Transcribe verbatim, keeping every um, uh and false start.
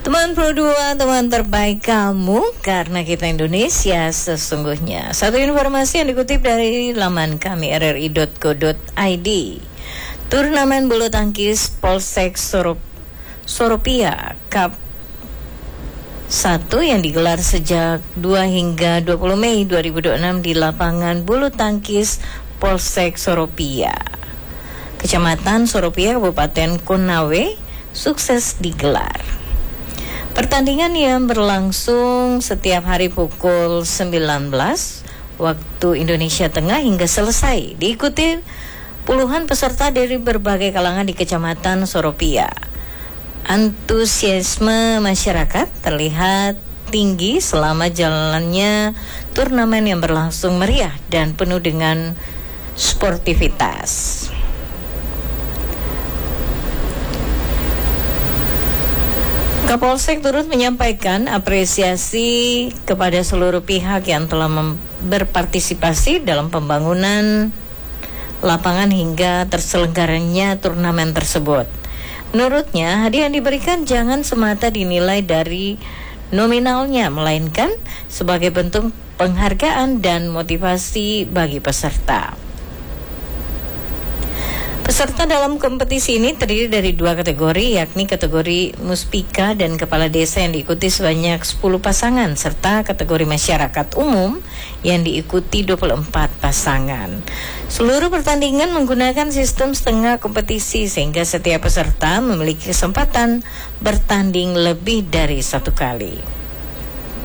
Teman Pro dua, teman terbaik kamu, karena kita Indonesia sesungguhnya. Satu informasi yang dikutip dari laman kami r r i dot co dot i d. Turnamen bulu tangkis Polsek Sorop, Soropia Cup satu yang digelar sejak dua hingga dua puluh Mei dua ribu dua puluh enam di lapangan bulu tangkis Polsek Soropia, Kecamatan Soropia, Kabupaten Konawe, sukses digelar. Pertandingan yang berlangsung setiap hari pukul sembilan belas waktu Indonesia Tengah hingga selesai, diikuti puluhan peserta dari berbagai kalangan di Kecamatan Soropia. Antusiasme masyarakat terlihat tinggi selama jalannya turnamen yang berlangsung meriah dan penuh dengan sportivitas. Kapolsek turut menyampaikan apresiasi kepada seluruh pihak yang telah mem- berpartisipasi dalam pembangunan lapangan hingga terselenggaranya turnamen tersebut. Menurutnya, hadiah yang diberikan jangan semata dinilai dari nominalnya, melainkan sebagai bentuk penghargaan dan motivasi bagi peserta. Peserta dalam kompetisi ini terdiri dari dua kategori, yakni kategori muspika dan kepala desa yang diikuti sebanyak sepuluh pasangan, serta kategori masyarakat umum yang diikuti dua puluh empat pasangan. Seluruh pertandingan menggunakan sistem setengah kompetisi sehingga setiap peserta memiliki kesempatan bertanding lebih dari satu kali.